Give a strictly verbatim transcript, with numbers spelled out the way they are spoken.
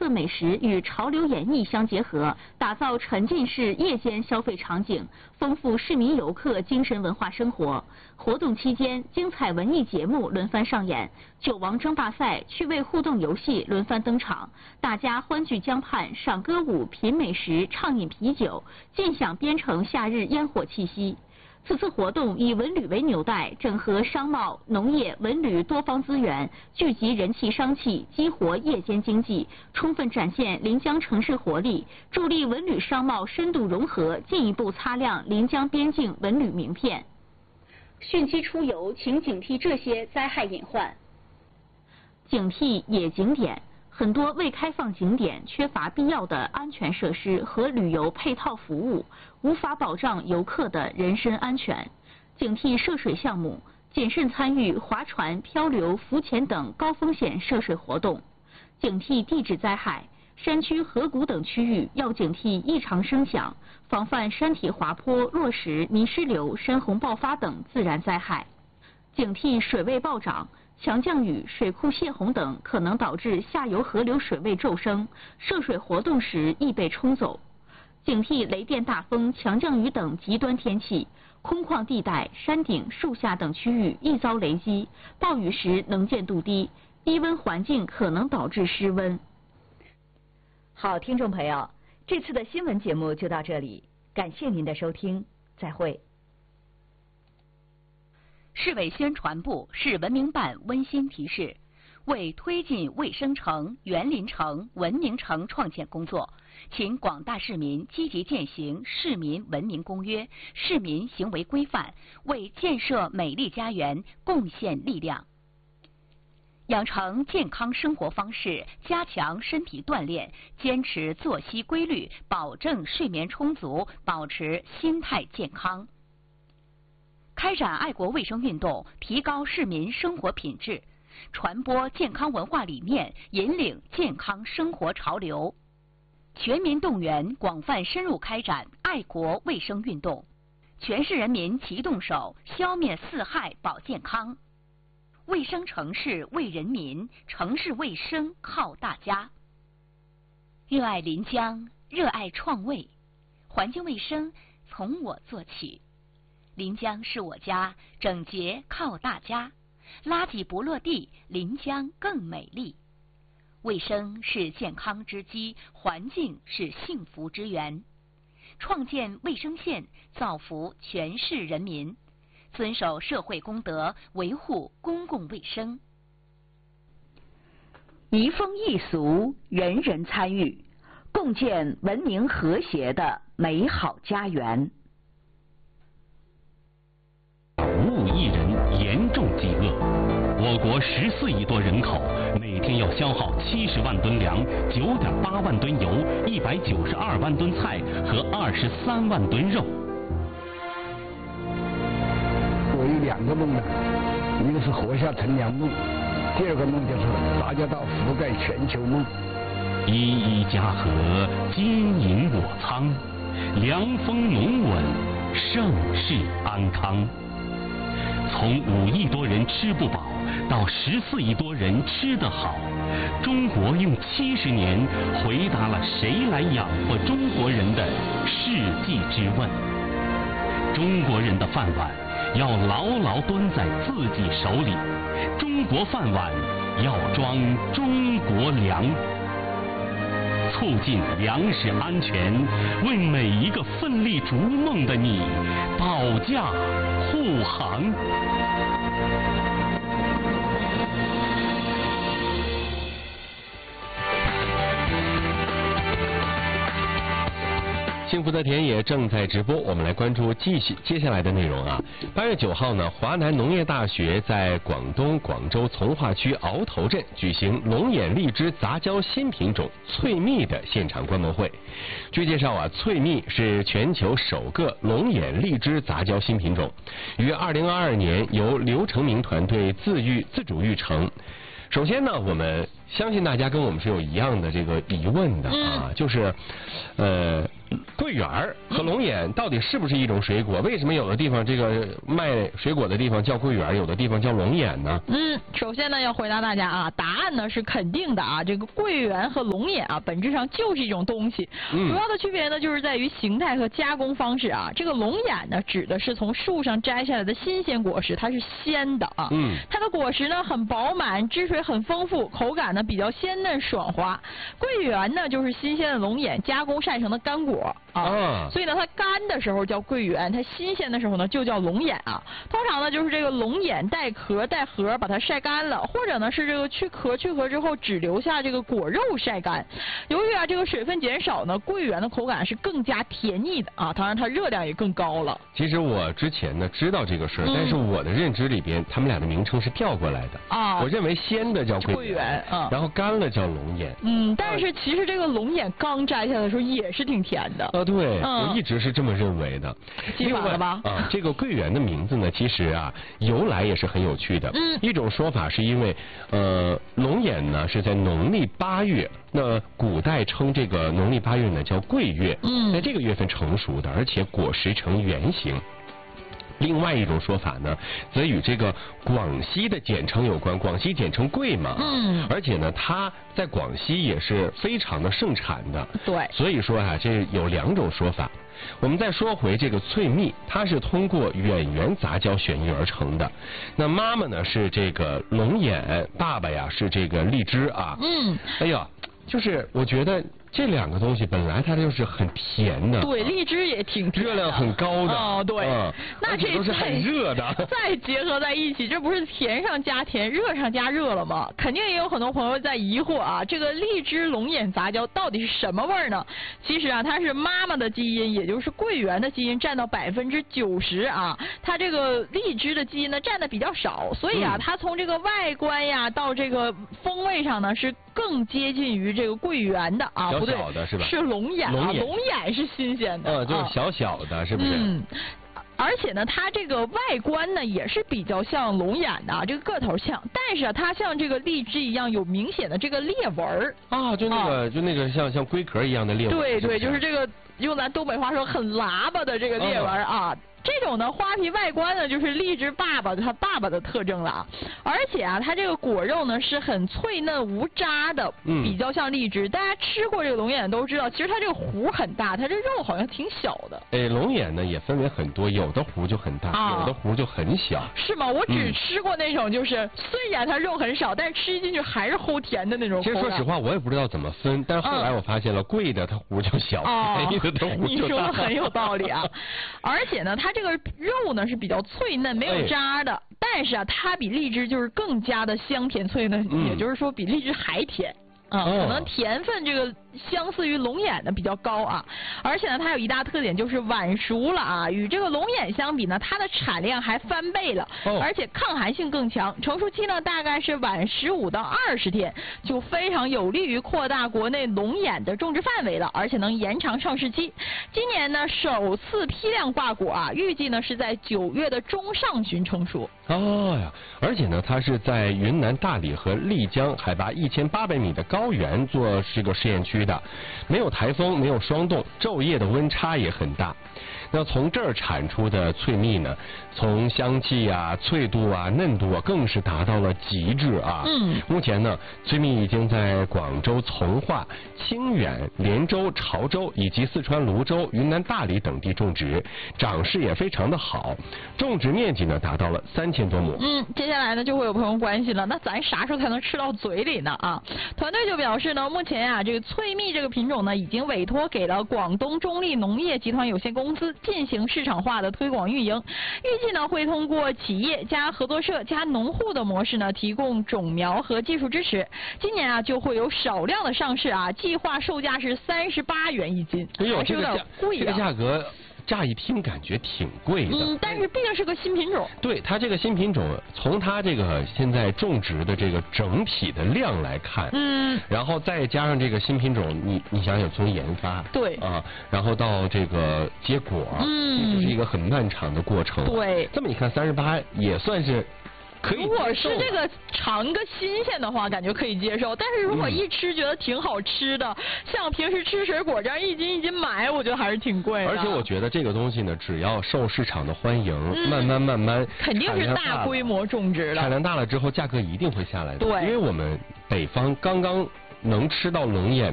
色美食与潮流演艺相结合，打造沉浸式夜间消费场景，丰富市民游客精神文化生活。活动期间，精彩文艺节目轮番上演，酒王争霸赛、趣味互动游戏轮番登场，大家欢聚江畔，赏歌舞、品美食、畅饮啤酒，尽享边城夏日烟火气息。此次活动以文旅为纽带，整合商贸、农业、文旅多方资源，聚集人气商气，激活夜间经济，充分展现临江城市活力，助力文旅商贸深度融合，进一步擦亮临江边境文旅名片。汛期出游，请警惕这些灾害隐患。警惕野景点。很多未开放景点缺乏必要的安全设施和旅游配套服务，无法保障游客的人身安全。警惕涉水项目，谨慎参与划船、漂流、浮潜等高风险涉水活动。警惕地质灾害，山区、河谷等区域要警惕异常声响，防范山体滑坡、落石、泥石流、山洪爆发等自然灾害。警惕水位暴涨。强降雨、水库泄洪等可能导致下游河流水位骤升，涉水活动时易被冲走。警惕雷电、大风、强降雨等极端天气，空旷地带、山顶、树下等区域易遭雷击，暴雨时能见度低，低温环境可能导致失温。 好，听众朋友，这次的新闻节目就到这里，感谢您的收听，再会。 市委宣传部、市文明办温馨提示：为推进卫生城、园林城、文明城创建工作，请广大市民积极践行《市民文明公约》、市民行为规范，为建设美丽家园贡献力量。养成健康生活方式，加强身体锻炼，坚持作息规律，保证睡眠充足，保持心态健康。开展爱国卫生运动，提高市民生活品质，传播健康文化理念，引领健康生活潮流。全民动员，广泛深入开展爱国卫生运动，全市人民齐动手，消灭四害保健康。卫生城市为人民，城市卫生靠大家。热爱临江，热爱创卫，环境卫生从我做起。临江是我家，整洁靠大家，垃圾不落地，临江更美丽。卫生是健康之基，环境是幸福之源。创建卫生县，造福全市人民，遵守社会公德，维护公共卫生。 移风易俗，人人参与，共建文明和谐的美好家园。 五五亿人严重饥饿，我国十四亿多人口，每天要消耗七十万吨粮、九点八万吨油、一百九十二万吨菜和二十三万吨肉。 我有两个梦呢，一个是活下乘凉梦，第二个梦就是大家到覆盖全球梦。 一一家和，金银我仓，凉风浓稳，盛世安康。从五亿多人吃不饱到十四亿多人吃得好，中国用七十年回答了谁来养活中国人的世纪之问。中国人的饭碗要牢牢端在自己手里，中国饭碗要装中国粮。促进粮食安全，为每一个奋力逐梦的你保驾护航。 幸福的田野正在直播，我们来关注继续接下来的内容啊。八月九号呢，华南农业大学在广东广州从化区鳌头镇举行龙眼荔枝杂交新品种翠蜜的现场观摩会。据介绍啊，翠蜜是全球首个龙眼荔枝杂交新品种，于二零二二年由刘成明团队自育自主育成。首先呢，我们相信大家跟我们是有一样的这个疑问的啊，就是，呃。桂圆和龙眼到底是不是一种水果？为什么有的地方这个卖水果的地方叫桂圆，有的地方叫龙眼呢？ 嗯，首先呢要回答大家啊，答案呢是肯定的啊，这个桂圆和龙眼啊本质上就是一种东西，嗯、主要的区别呢就是在于形态和加工方式啊。这个龙眼呢指的是从树上摘下来的新鲜果实，它是鲜的啊，嗯，它的果实呢很饱满，汁水很丰富，口感呢比较鲜嫩爽滑。桂圆呢就是新鲜的龙眼加工晒成的干果。啊，所以呢，它干的时候叫桂圆，它新鲜的时候呢就叫龙眼啊。通常呢就是这个龙眼带壳带核把它晒干了，或者呢是这个去壳去核之后只留下这个果肉晒干。由于啊这个水分减少呢，桂圆的口感是更加甜腻的啊，当然它热量也更高了。 其实我之前呢知道这个事儿，嗯、但是我的认知里边，他们俩的名称是调过来的啊。我认为鲜的叫桂圆，啊，然后干了叫龙眼。 嗯，但是其实这个龙眼刚摘下来的时候也是挺甜的。 啊，对，嗯、我一直是这么认为的。 记反了吧？ 啊，这个桂圆的名字呢，其实啊由来也是很有趣的。嗯，一种说法是因为呃龙眼呢是在农历八月，那古代称这个农历八月呢叫桂月，嗯，在这个月份成熟的，而且果实呈圆形。另外一种说法呢，则与这个广西的简称有关，广西简称桂嘛，嗯，而且呢，它在广西也是非常的盛产的， 对， 所以说啊，这有两种说法。我们再说回这个翠蜜，它是通过远缘杂交选育而成的。那妈妈呢是这个龙眼，爸爸呀是这个荔枝啊。嗯，哎呀，就是我觉得。这两个东西本来它就是很甜的， 对，荔枝也挺甜的， 热量很高的， 哦，对， 嗯、 那这都是很热的， 再结合在一起，这不是甜上加甜，热上加热了吗？肯定也有很多朋友在疑惑啊，这个荔枝龙眼杂交到底是什么味儿呢？其实啊，它是妈妈的基因，也就是桂圆的基因占到百分之九十啊，它这个荔枝的基因呢占的比较少，所以啊，嗯、它从这个外观呀到这个风味上呢是更接近于这个桂圆的啊。 小小的是吧？ 是龙眼啊，龙眼是新鲜的， 嗯，就是小小的，啊、是不是？ 嗯。而且呢，它这个外观呢也是比较像龙眼的，这个个头像，但是啊，它像这个荔枝一样有明显的这个裂纹儿啊，就那个、啊、就那个像像龟壳一样的裂纹。 对对， 是就是这个用咱东北话说很喇叭的这个裂纹啊。哦，这种呢花皮外观呢就是荔枝爸爸他爸爸的特征了啊，而且啊它这个果肉呢是很脆嫩无渣的，嗯、比较像荔枝。大家吃过这个龙眼都知道，其实它这个核很大，它这肉好像挺小的。 哎，龙眼呢也分为很多，有的核就很大，啊、有的核就很小。 是吗？我只吃过那种，就是、嗯、虽然它肉很少，但是吃进去还是齁甜的那种口感。 其实说实话，我也不知道怎么分，但是后来我发现了，贵的它核就小，便宜的它核就大。 你说的很有道理啊！而且呢，它这个肉呢是比较脆嫩没有渣的，哎、但是啊它比荔枝就是更加的香甜脆嫩，嗯、也就是说比荔枝还甜。啊、嗯，可能甜分这个相似于龙眼的比较高啊，而且呢，它有一大特点就是晚熟了啊，与这个龙眼相比呢，它的产量还翻倍了，哦、而且抗寒性更强，成熟期呢大概是晚十五到二十天，就非常有利于扩大国内龙眼的种植范围了，而且能延长上市期。今年呢首次批量挂果啊，预计呢是在九月的中上旬成熟。 哦呀，而且呢，它是在云南大理和丽江海拔一千八百米的高原做这个试验区的，没有台风，没有霜冻，昼夜的温差也很大。那从这儿产出的翠蜜呢，从香气啊、脆度啊、嫩度啊，更是达到了极致啊。嗯。目前呢，翠蜜已经在广州从化、清远、连州、潮州以及四川泸州、云南大理等地种植，长势也非常的好，种植面积呢达到了三千多亩。 嗯，接下来呢就会有朋友关心了，那咱啥时候才能吃到嘴里呢？啊，团队就表示呢，目前啊这个翠蜜这个品种呢，已经委托给了广东中力农业集团有限公司进行市场化的推广运营，预计呢会通过企业加合作社加农户的模式呢，提供种苗和技术支持。今年啊就会有少量的上市啊，计划售价是三十八元一斤， 哎呦， 还是有点贵啊。 这个价格乍一听感觉挺贵的， 嗯，但是毕竟是个新品种。 对，它这个新品种，从它这个现在种植的这个整体的量来看，嗯，然后再加上这个新品种，你你想想从研发， 对啊，然后到这个结果，嗯，这是一个很漫长的过程。 对， 这么一看，三十八也算是可以如果是这个尝个新鲜的话，感觉可以接受。但是如果一吃觉得挺好吃的，嗯、像平时吃水果这样一斤一斤买，我觉得还是挺贵的。 而且我觉得这个东西呢，只要受市场的欢迎，嗯、慢慢慢慢， 肯定是大规模种植的。 产量大了之后，价格一定会下来的。 对， 因为我们北方刚刚能吃到龙眼